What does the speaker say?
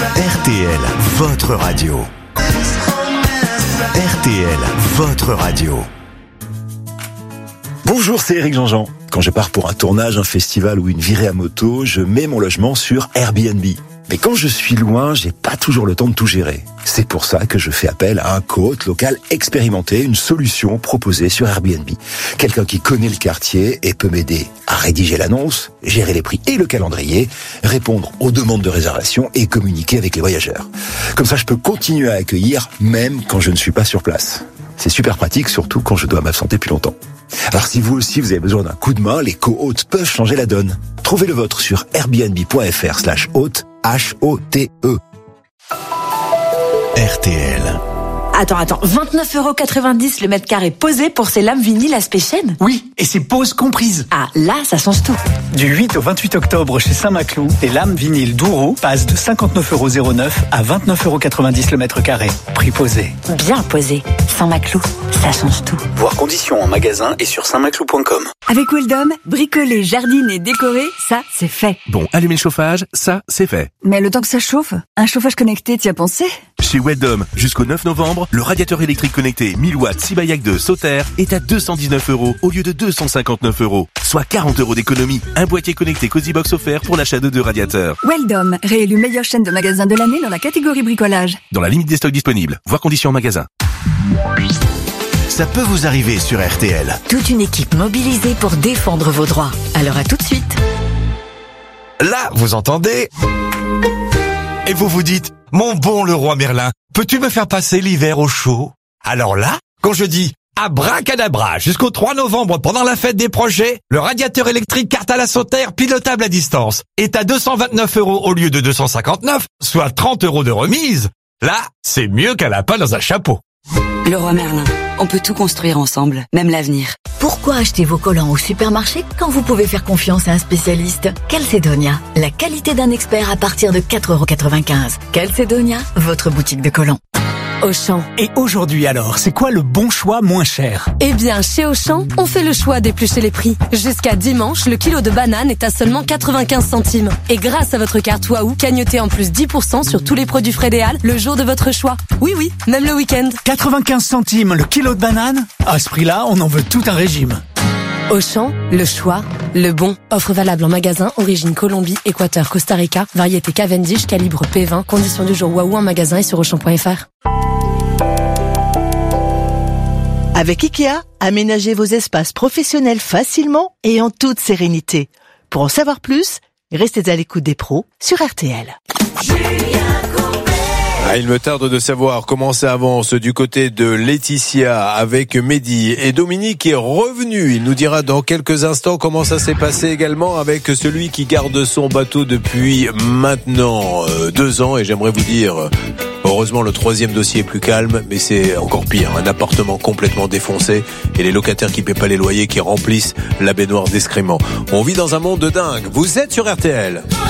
RTL, votre radio. RTL, votre radio. Bonjour, c'est Éric Jean-Jean. Quand je pars pour un tournage, un festival ou une virée à moto, je mets mon logement sur Airbnb. Mais quand je suis loin, j'ai pas toujours le temps de tout gérer. C'est pour ça que je fais appel à un coach local expérimenté, une solution proposée sur Airbnb. Quelqu'un qui connaît le quartier et peut m'aider à rédiger l'annonce, gérer les prix et le calendrier, répondre aux demandes de réservation et communiquer avec les voyageurs. Comme ça, je peux continuer à accueillir même quand je ne suis pas sur place. C'est super pratique, surtout quand je dois m'absenter plus longtemps. Alors si vous aussi vous avez besoin d'un coup de main, les co-hôtes peuvent changer la donne. Trouvez le vôtre sur airbnb.fr/hôte, H-O-T-E. RTL. Attends, 29,90€ le mètre carré posé pour ces lames vinyles aspect chêne. Oui, et c'est pause comprise. Ah, là, ça change tout. Du 8 au 28 octobre chez Saint-Maclou, les lames vinyles Douro passent de 59,09€ à 29,90€ le mètre carré. Prix posé. Bien posé. Saint-Maclou, ça change tout. Voir conditions en magasin et sur saintmaclou.com. Avec Weldom, bricoler, jardiner, décorer, ça, c'est fait. Bon, allumer le chauffage, ça, c'est fait. Mais le temps que ça chauffe, un chauffage connecté, t'y as pensé? Chez Weldom, jusqu'au 9 novembre, le radiateur électrique connecté 1000 watts Sibayak 2 Sauter est à 219€ au lieu de 259€, soit 40€ d'économie. Un boîtier connecté Cozybox offert pour l'achat de 2 radiateurs. Weldom, réélu meilleure chaîne de magasins de l'année dans la catégorie bricolage. Dans la limite des stocks disponibles. Voir conditions en magasin. Ça peut vous arriver sur RTL. Toute une équipe mobilisée pour défendre vos droits. Alors à tout de suite. Là, vous entendez? Et vous vous dites, mon bon Leroy Merlin, peux-tu me faire passer l'hiver au chaud? Alors là, quand je dis abracadabra jusqu'au 3 novembre pendant la fête des projets, le radiateur électrique Cartala Sauter pilotable à distance est à 229€ au lieu de 259, soit 30€ de remise. Là, c'est mieux qu'un lapin dans un chapeau. Leroy Merlin, on peut tout construire ensemble, même l'avenir. Pourquoi acheter vos collants au supermarché quand vous pouvez faire confiance à un spécialiste? Calcedonia, la qualité d'un expert à partir de 4,95€. Calcedonia, votre boutique de collants. Auchan. Et aujourd'hui alors, c'est quoi le bon choix moins cher? Eh bien, chez Auchan, on fait le choix d'éplucher les prix. Jusqu'à dimanche, le kilo de banane est à seulement 95 centimes. Et grâce à votre carte Waouh, cagnotez en plus 10% sur tous les produits Frédéal le jour de votre choix. Oui, même le week-end. 95 centimes le kilo de banane? À ce prix-là, on en veut tout un régime. Auchan, le choix, le bon. Offre valable en magasin, origine Colombie, Équateur, Costa Rica, variété Cavendish, calibre P20, conditions du jour Waouh en magasin et sur Auchan.fr. Avec IKEA, aménagez vos espaces professionnels facilement et en toute sérénité. Pour en savoir plus, restez à l'écoute des pros sur RTL. Il me tarde de savoir comment ça avance du côté de Laetitia avec Mehdi, et Dominique est revenu. Il nous dira dans quelques instants comment ça s'est passé également avec celui qui garde son bateau depuis maintenant 2 ans, et j'aimerais vous dire, heureusement le 3e dossier est plus calme, mais c'est encore pire, un appartement complètement défoncé et les locataires qui paient pas les loyers qui remplissent la baignoire d'excréments. On vit dans un monde de dingue. Vous êtes sur RTL.